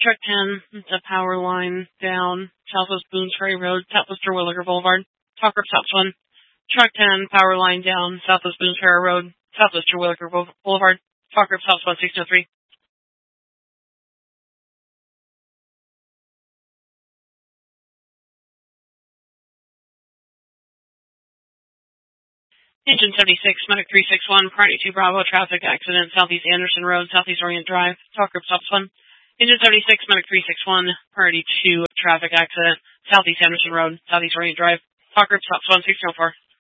Truck 10, it's a power line down Southwest Boones Ferry Road, Southwest Terwilliger Boulevard. Talk group stops 1. Truck 10, power line down Southwest Boones Ferry Road, Southwest Terwilliger Boulevard. Talk group stops 1603. Engine 76, Medic 361, Priority 2 Bravo, traffic accident, Southeast Anderson Road, Southeast Orient Drive. Talk group stops 1. Engine 76, Medic 361, Priority 2 traffic accident, Southeast Anderson Road, Southeast Orient Drive. Talk group stops 1604.